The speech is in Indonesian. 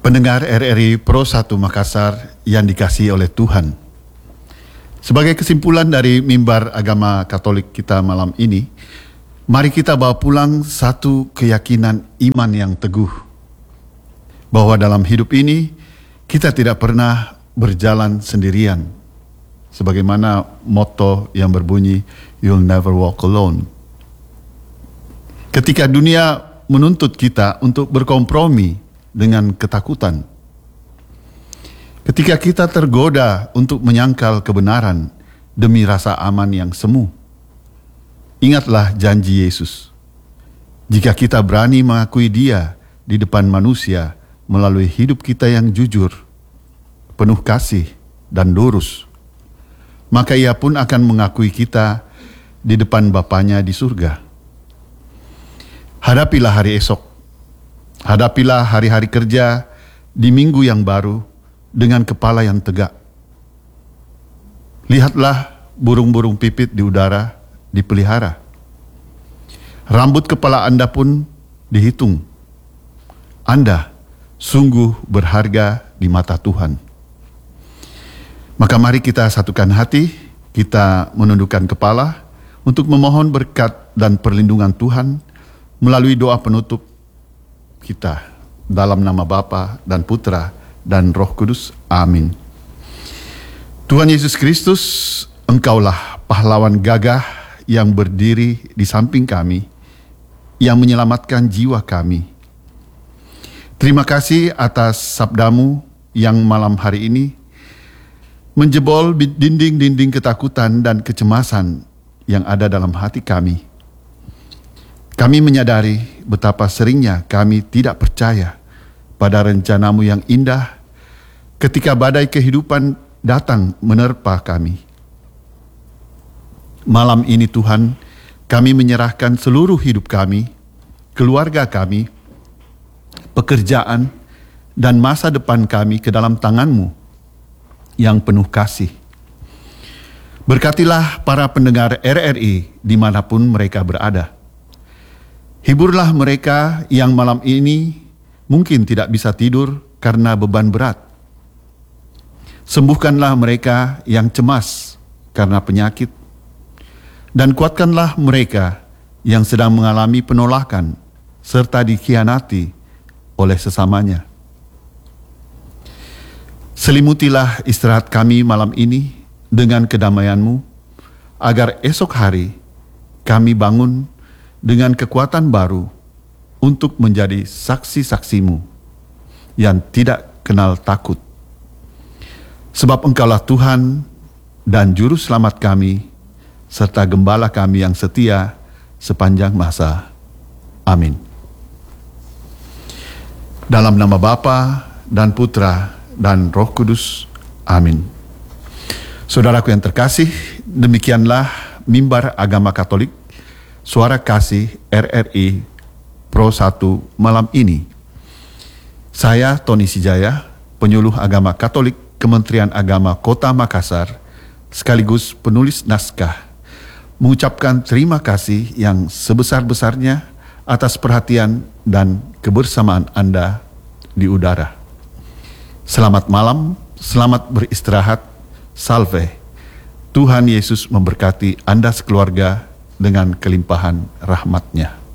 Pendengar RRI Pro 1 Makassar yang dikasihi oleh Tuhan. Sebagai kesimpulan dari mimbar agama Katolik kita malam ini, mari kita bawa pulang satu keyakinan iman yang teguh. Bahwa dalam hidup ini, kita tidak pernah berjalan sendirian. Sebagaimana motto yang berbunyi, "You'll never walk alone." Ketika dunia menuntut kita untuk berkompromi dengan ketakutan, ketika kita tergoda untuk menyangkal kebenaran demi rasa aman yang semu, ingatlah janji Yesus. Jika kita berani mengakui Dia di depan manusia melalui hidup kita yang jujur, penuh kasih dan lurus, maka Ia pun akan mengakui kita di depan Bapanya di surga. Hadapilah hari esok. Hadapilah hari-hari kerja di minggu yang baru dengan kepala yang tegak. Lihatlah burung-burung pipit di udara dipelihara. Rambut kepala Anda pun dihitung. Anda sungguh berharga di mata Tuhan. Maka mari kita satukan hati, kita menundukkan kepala untuk memohon berkat dan perlindungan Tuhan melalui doa penutup kita dalam nama Bapa dan Putra dan Roh Kudus. Amin. Tuhan Yesus Kristus, Engkaulah pahlawan gagah yang berdiri di samping kami, yang menyelamatkan jiwa kami. Terima kasih atas sabdamu yang malam hari ini menjebol dinding-dinding ketakutan dan kecemasan yang ada dalam hati kami. Kami menyadari betapa seringnya kami tidak percaya pada rencanamu yang indah ketika badai kehidupan datang menerpa kami. Malam ini Tuhan, kami menyerahkan seluruh hidup kami, keluarga kami, pekerjaan, dan masa depan kami ke dalam tangan-Mu yang penuh kasih. Berkatilah para pendengar RRI dimanapun mereka berada. Hiburlah mereka yang malam ini mungkin tidak bisa tidur karena beban berat. Sembuhkanlah mereka yang cemas karena penyakit. Dan kuatkanlah mereka yang sedang mengalami penolakan serta dikhianati oleh sesamanya. Selimutilah istirahat kami malam ini dengan kedamaian-Mu, agar esok hari kami bangun dengan kekuatan baru untuk menjadi saksi-saksi-Mu yang tidak kenal takut. Sebab Engkaulah Tuhan dan Juru Selamat kami, serta Gembala kami yang setia sepanjang masa. Amin. Dalam nama Bapa dan Putra dan Roh Kudus. Amin. Saudaraku yang terkasih, demikianlah mimbar agama Katolik Suara Kasih RRI Pro 1 malam ini. Saya Tony Sijaya, penyuluh agama Katolik Kementerian Agama Kota Makassar, sekaligus penulis naskah, mengucapkan terima kasih yang sebesar-besarnya atas perhatian dan kebersamaan Anda di udara. Selamat malam, selamat beristirahat, salve. Tuhan Yesus memberkati Anda sekeluarga dengan kelimpahan rahmat-Nya.